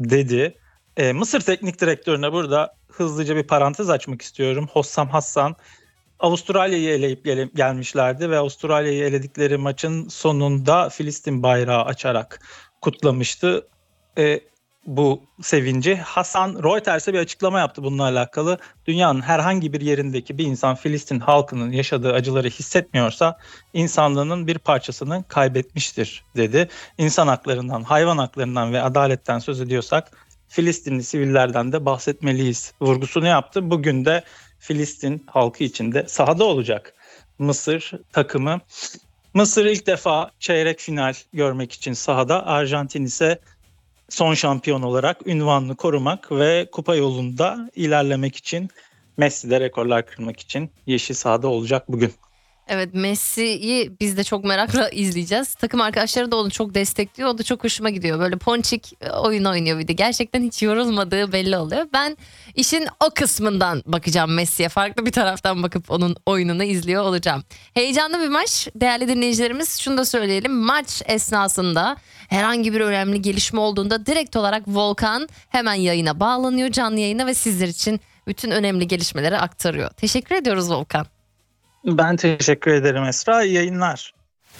dedi. Mısır Teknik Direktörüne burada hızlıca bir parantez açmak istiyorum. Hossam Hassan Avustralya'yı eleyip gelmişlerdi ve Avustralya'yı eledikleri maçın sonunda Filistin bayrağı açarak kutlamıştı bu sevinci. Hasan Reuters'e bir açıklama yaptı bununla alakalı. Dünyanın herhangi bir yerindeki bir insan Filistin halkının yaşadığı acıları hissetmiyorsa insanlığının bir parçasını kaybetmiştir dedi. İnsan haklarından, hayvan haklarından ve adaletten söz ediyorsak Filistinli sivillerden de bahsetmeliyiz vurgusunu yaptı. Bugün de Filistin halkı içinde sahada olacak Mısır takımı. Mısır ilk defa çeyrek final görmek için sahada. Arjantin ise son şampiyon olarak ünvanını korumak ve kupa yolunda ilerlemek için, Messi'de rekorlar kırmak için yeşil sahada olacak bugün. Evet, Messi'yi biz de çok merakla izleyeceğiz. Takım arkadaşları da onu çok destekliyor. O da çok hoşuma gidiyor. Böyle ponçik oyun oynuyor bir de. Gerçekten hiç yorulmadığı belli oluyor. Ben işin o kısmından bakacağım Messi'ye. Farklı bir taraftan bakıp onun oyununu izliyor olacağım. Heyecanlı bir maç. Değerli dinleyicilerimiz, şunu da söyleyelim. Maç esnasında herhangi bir önemli gelişme olduğunda direkt olarak Volkan hemen yayına bağlanıyor. Canlı yayına ve sizler için bütün önemli gelişmeleri aktarıyor. Teşekkür ediyoruz Volkan. Ben teşekkür ederim Esra. İyi yayınlar.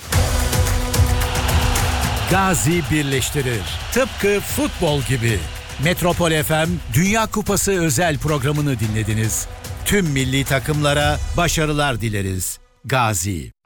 Gazi birleştirir. Tıpkı futbol gibi. Metropol FM Dünya Kupası özel programını dinlediniz. Tüm milli takımlara başarılar dileriz. Gazi.